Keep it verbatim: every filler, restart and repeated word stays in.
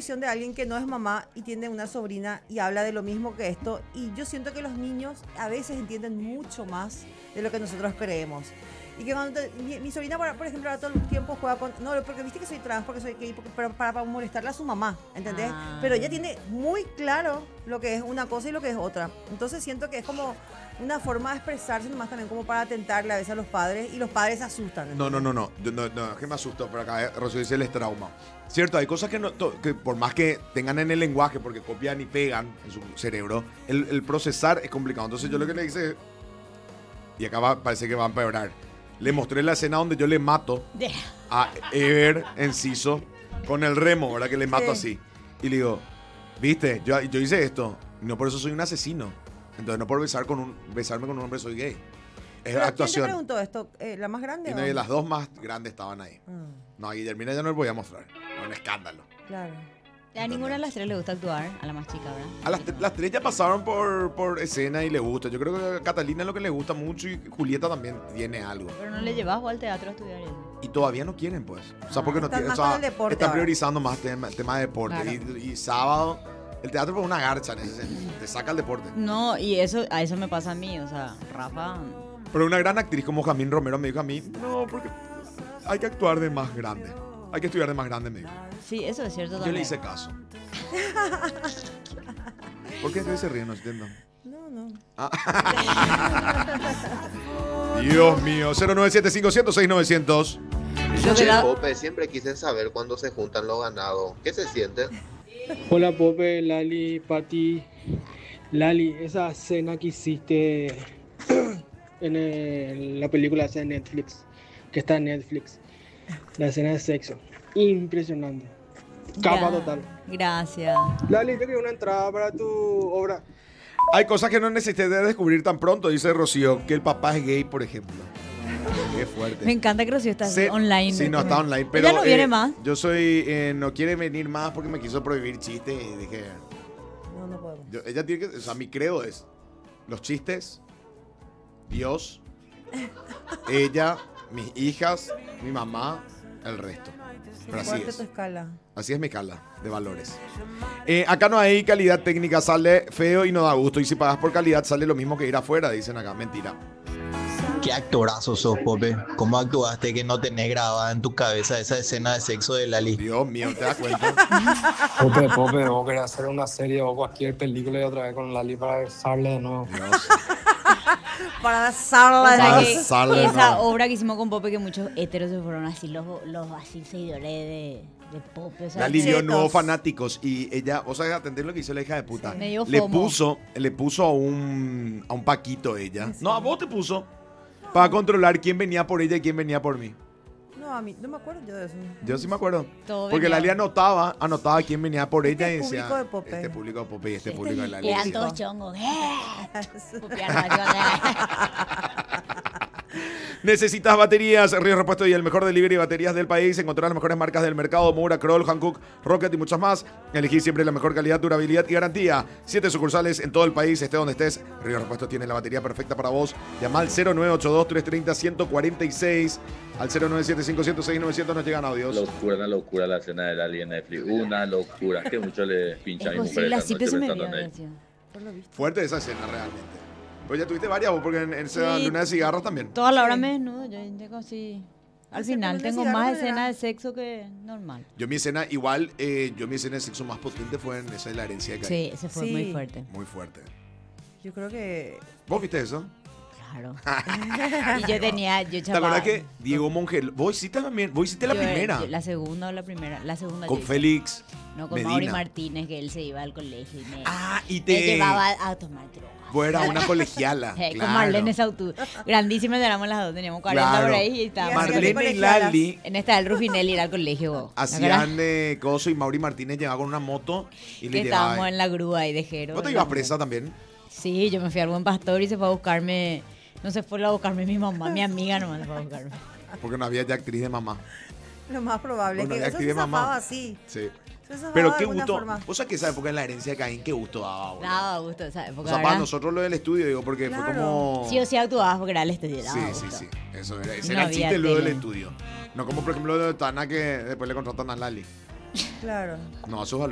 visión de alguien que no es mamá y tiene una sobrina y habla de lo mismo que esto. Y yo siento que los niños a veces entienden mucho más de lo que nosotros creemos. Y que cuando te, mi, mi sobrina, por, por ejemplo, ahora todo el tiempo juega con... No, porque viste que soy trans, porque soy gay, porque, para, para, para molestarle a su mamá, ¿entendés? Ah. Pero ella tiene muy claro lo que es una cosa y lo que es otra. Entonces siento que es como una forma de expresarse nomás también como para atentarle a veces a los padres y los padres se asustan. ¿entendés? No, no, no, no, yo no, no, es que me asustó por acá, eh, Rocío dice el trauma. Cierto, hay cosas que, no, to- que por más que tengan en el lenguaje, porque copian y pegan en su cerebro, el, el procesar es complicado. Entonces yo lo que le hice, y acá va- parece que va a empeorar, le mostré la escena donde yo le mato a Ever Enciso con el remo, ¿verdad? Que le mato Sí. así. Y le digo, viste, yo, yo hice esto, y no por eso soy un asesino. Entonces no por besar con un, besarme con un hombre soy gay. Es ¿Pero actuación. ¿Quién te preguntó esto? Eh, ¿La más grande Y o? no, y las dos más grandes estaban ahí. Mm, No, a Guillermina ya no le voy a mostrar. Es un escándalo. claro. A ninguna de las tres le gusta actuar, a la más chica, ¿verdad? A las, tre- las tres ya pasaron por, por escena y le gusta. Yo creo que a Catalina es lo que le gusta mucho y Julieta también tiene algo. Pero no le llevas vos al teatro a estudiar eso. Y todavía no quieren, pues. O sea, porque no Están tienen. más O sea, con el deporte están ahora. priorizando más tema, tema de deporte. Claro. Y, y sábado, el teatro es una garcha en ese sentido. Te saca el deporte. No, y eso, a eso me pasa a mí, o sea, Rafa. Pero una gran actriz como Jamín Romero me dijo a mí, no, porque hay que actuar de más grande. Hay que estudiar de más grande, me dijo. Sí, eso es cierto Yo también. le hice caso. ¿Por qué ustedes se ríen? No entiendo. No, no. Dios mío, cero nueve siete cinco cero seis nueve cero cero. Yo Che, te la- Pope, siempre quise saber cuándo se juntan los ganados. ¿Qué se siente? Hola Pope, Lali, Pati. Lali, esa escena que hiciste en el- la película esa de Netflix, que está en Netflix, la escena de sexo, impresionante. Capa Ya. total. Gracias. Lali, te quiero una entrada para tu obra. Hay cosas que no necesité de descubrir tan pronto, dice Rocío, que el papá es gay, por ejemplo. Qué fuerte. Me encanta que Rocío está Se- online. Sí, no está online, pero Ella no viene eh, más. yo soy, eh, no quiere venir más porque me quiso prohibir chistes y dije, No, no podemos. yo- ella tiene que, o sea, mi credo es los chistes, Dios, ella, mis hijas, mi mamá, el resto. Pero así Fuerte es. tu escala. Así es mi escala de valores. Eh, acá no hay calidad técnica, sale feo y no da gusto. Y si pagas por calidad, sale lo mismo que ir afuera, dicen acá. Mentira. Qué actorazo sos, Pope. ¿Cómo actuaste que no tenés grabada en tu cabeza esa escena de sexo de Lali? Dios mío, ¿te das cuenta? Pope, Pope, vos querés hacer una serie o cualquier película y otra vez con Lali para besarle de nuevo. Dios. Para O sea besarla. que Pasarle, esa no. obra que hicimos con Pope, que muchos heteros se fueron así, los, los así seguidores de, de Pope. O sea, Lali vio chetos. nuevos fanáticos y ella, o sea, atender lo que hizo la hija de puta. Sí. Me dio Le fomo. puso, le puso a un, a un Paquito ella. No, a vos te puso. Para controlar quién venía por ella y quién venía por mí. No, a mí no me acuerdo yo de eso. Yo sí me acuerdo. Todo Porque venía. Lali anotaba, anotaba quién venía por Este ella y decía. público de Popeye. Este público de Popeye y este Este público de Lali. eran decía. todos chongos. ¡Eh! Pupear, macho. Necesitas baterías, Ríos Repuesto y el mejor delivery de baterías del país. Encontrar las mejores marcas del mercado: Moura, Kroll, Hankook, Rocket y muchas más. Elegir siempre la mejor calidad, durabilidad y garantía. Siete sucursales en todo el país, esté donde estés. Ríos Repuesto tiene la batería perfecta para vos. Llama al cero nueve ocho dos, tres tres cero, uno cuatro seis. Al cero nueve siete cinco cero seis nueve cero cero nos llegan audios. Locura, una locura la escena de Lali en Netflix. Una locura. Que mucho le pincha a Es mi mujer posible, esta así noche se me pensando vio. en él. Rocío. Por lo visto. Fuerte esa escena realmente. Pues ya tuviste varias vos, porque en, en esa Sí. luna de cigarros también. Toda la hora Sí. me desnudo, yo tengo así. Al Sí, final con el tengo cigarro más también escenas era. de sexo que normal. Yo mi escena, igual, eh, yo mi escena de sexo más potente fue en esa de la herencia de Caín. Sí, ese fue Sí. muy fuerte. Muy fuerte. Yo creo que. ¿Vos viste eso? Claro. Y yo tenía, yo ¿Te chaval. acuerdas que Diego Mongel, vos hiciste también, vos hiciste la Yo- primera? yo- la segunda o la primera. La segunda. Con yo hice. Félix. No, con Medina. Mauri Martínez, que él se iba al colegio y me, Ah, y me te. llevaba a tomar drogas. Vos eras una colegiala. Eh, claro. Con Marlene Sautu. Grandísimas éramos las dos, teníamos cuarenta Claro. por ahí y estábamos. Marlene- Marlene y colegialas. Lali En esta del Rufinelli ir al colegio. vos. ¿te hacían acuerdas? eh, coso y Mauri Martínez llegaba con una moto y le Que llevaba. estábamos en la grúa y de Jero. ¿Vos te en ibas la- presa también? Sí, yo me fui al Buen Pastor y se fue a buscarme. No se fue a buscarme mi mamá, mi amiga nomás se fue a buscarme. Porque no había ya actriz de mamá. Lo más probable Bueno, es ya que eso activé se mamá. zafaba así. Sí. Eso se zafaba Pero de qué alguna gusto. forma. Vos sabés que esa época en la herencia de Caín, qué gusto daba, boludo. Daba gusto esa O época. sea, para ¿verdad? nosotros lo del estudio, digo, porque fue Claro. como. Sí o sí actuabas porque era el estudio. daba Sí, sí, gusto. sí. Eso era. Y Ese no era el había chiste luego del tele. estudio. No como por ejemplo lo de Tana que después le contratan a Lali. Claro. No, eso es